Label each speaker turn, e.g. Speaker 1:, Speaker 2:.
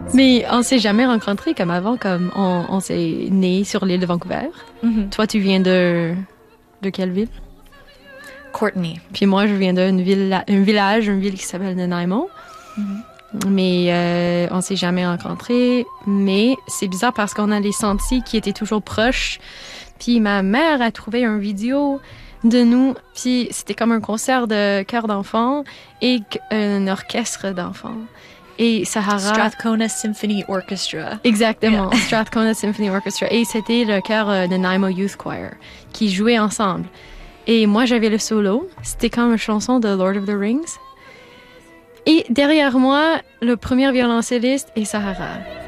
Speaker 1: Mais on s'est jamais rencontrés comme avant, comme on s'est nés sur l'île de Vancouver.
Speaker 2: Mm-hmm.
Speaker 1: Toi, tu viens de quelle ville?
Speaker 2: Courtney.
Speaker 1: Puis moi, je viens d'un village, une ville qui s'appelle Nanaimo.
Speaker 2: Mm-hmm.
Speaker 1: Mais on s'est jamais rencontrés. Mais c'est bizarre parce qu'on a les sentiers qui étaient toujours proches. Puis ma mère a trouvé une vidéo de nous. Puis c'était comme un concert de chœur d'enfants et un orchestre d'enfants. Et Sahara...
Speaker 2: Strathcona Symphony Orchestra.
Speaker 1: Exactement,
Speaker 2: Yeah.
Speaker 1: Strathcona Symphony Orchestra. Et c'était le chœur de Nanaimo Youth Choir qui jouait ensemble. Et moi, j'avais le solo. C'était comme une chanson de Lord of the Rings. Et derrière moi, le premier violoncelliste est Sahara.